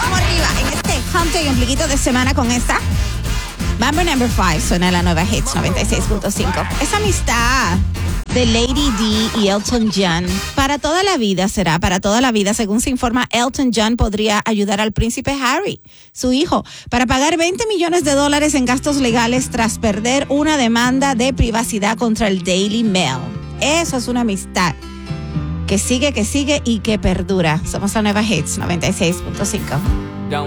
Vamos arriba en este Hump Day, ombliguito de semana con esta. Mambo number 5 suena la nueva Hits 96.5. Esa amistad de Lady D y Elton John para toda la vida será, para toda la vida. Según se informa, Elton John podría ayudar al príncipe Harry, su hijo, para pagar $20 millones en gastos legales tras perder una demanda de privacidad contra el Daily Mail. Eso es una amistad que sigue y que perdura. Somos la nueva Hits 96.5.